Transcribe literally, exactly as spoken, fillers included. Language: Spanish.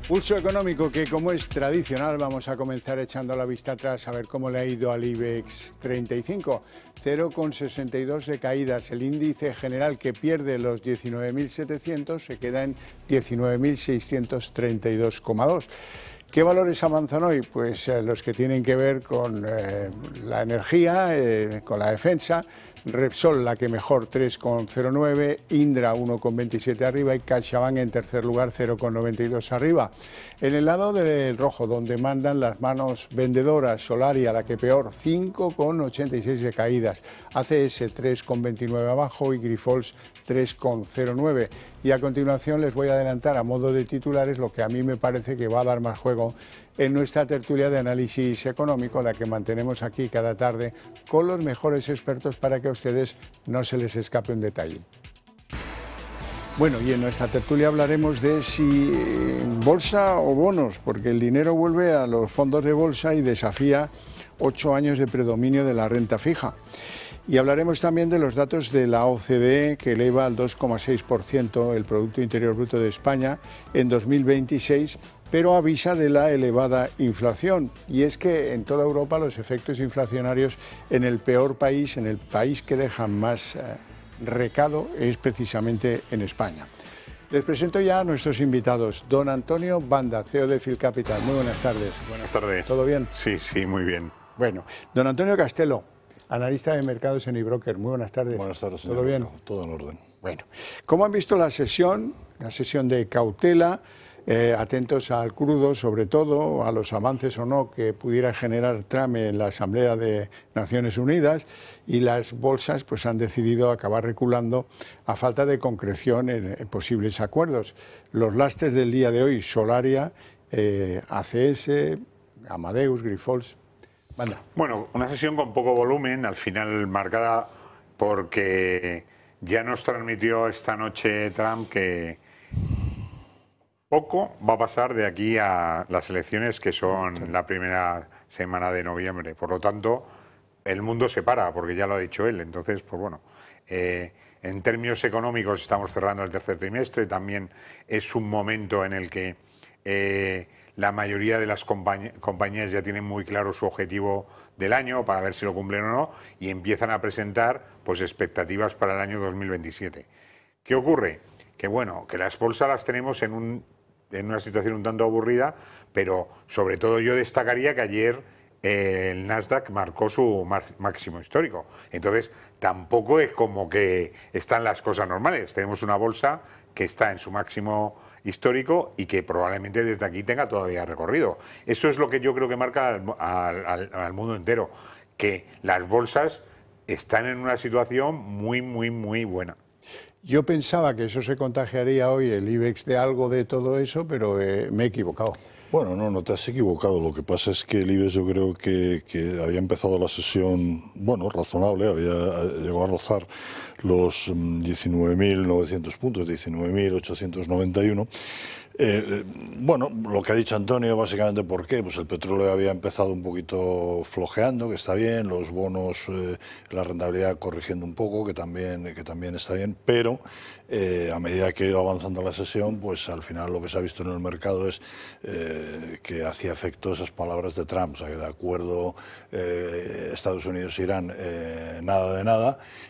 Pulso económico que, como es tradicional, vamos a comenzar echando la vista atrás a ver cómo le ha ido al IBEX treinta y cinco. cero coma sesenta y dos de caídas. El índice general, que pierde los diecinueve mil setecientos, se queda en diecinueve mil seiscientos treinta y dos coma dos. ¿Qué valores avanzan hoy? Pues eh, los que tienen que ver con eh, la energía, eh, con la defensa. Repsol, la que mejor, tres coma cero nueve, Indra uno coma veintisiete arriba y CaixaBank en tercer lugar, cero coma noventa y dos arriba. En el lado del rojo, donde mandan las manos vendedoras, Solaria, la que peor, cinco coma ochenta y seis de caídas, A C S tres coma veintinueve abajo y Grifols tres coma cero nueve. Y a continuación les voy a adelantar a modo de titulares lo que a mí me parece que va a dar más juego en nuestra tertulia de análisis económico, la que mantenemos aquí cada tarde con los mejores expertos para que a ustedes no se les escape un detalle. Bueno, y en nuestra tertulia hablaremos de si bolsa o bonos, porque el dinero vuelve a los fondos de bolsa y desafía ocho años de predominio de la renta fija. Y hablaremos también de los datos de la O C D E, que eleva al dos coma seis por ciento el Producto Interior Bruto de España en dos mil veintiséis, pero avisa de la elevada inflación. Y es que en toda Europa los efectos inflacionarios en el peor país, en el país que deja más eh, recado, es precisamente en España. Les presento ya a nuestros invitados. Don Antonio Banda, C E O de Filcapital. Muy buenas tardes. Buenas tardes. ¿Todo bien? Sí, sí, muy bien. Bueno, don Antonio Castelo, analista de mercados en iBroker. Muy buenas tardes. Buenas tardes, señor. ¿Todo bien? Todo en orden. Bueno, ¿cómo han visto la sesión? Una sesión de cautela, eh, atentos al crudo, sobre todo, a los avances o no que pudiera generar Trump en la Asamblea de Naciones Unidas, y las bolsas pues han decidido acabar reculando a falta de concreción en, en posibles acuerdos. Los lastres del día de hoy: Solaria, eh, A C S, Amadeus, Grifols. Banda. Bueno, una sesión con poco volumen, al final marcada porque ya nos transmitió esta noche Trump que poco va a pasar de aquí a las elecciones, que son la primera semana de noviembre. Por lo tanto, el mundo se para, porque ya lo ha dicho él. Entonces, pues bueno, eh, en términos económicos estamos cerrando el tercer trimestre. También es un momento en el que eh, la mayoría de las compañ compañías ya tienen muy claro su objetivo del año, para ver si lo cumplen o no, y empiezan a presentar pues expectativas para el año dos mil veintisiete. ¿Qué ocurre? Que bueno, que las bolsas las tenemos en, un, en una situación un tanto aburrida, pero sobre todo yo destacaría que ayer eh, el Nasdaq marcó su máximo histórico. Entonces, tampoco es como que están las cosas normales. Tenemos una bolsa que está en su máximo histórico y que probablemente desde aquí tenga todavía recorrido. Eso es lo que yo creo que marca al, al, al mundo entero, que las bolsas están en una situación muy, muy, muy buena. Yo pensaba que eso se contagiaría hoy, el IBEX, de algo de todo eso, pero eh, me he equivocado. Bueno, no, no te has equivocado. Lo que pasa es que el IBEX, yo creo que, que había empezado la sesión, bueno, razonable, había llegado a rozar los diecinueve mil novecientos puntos, diecinueve mil ochocientos noventa y uno. Eh, bueno, lo que ha dicho Antonio, básicamente, ¿por qué? Pues el petróleo había empezado un poquito flojeando, que está bien, los bonos, eh, la rentabilidad corrigiendo un poco, que también, que también está bien, pero eh, a medida que ha ido avanzando la sesión, pues al final lo que se ha visto en el mercado es eh, que hacía efecto esas palabras de Trump, o sea, que de acuerdo eh, Estados Unidos e Irán, eh, nada de nada,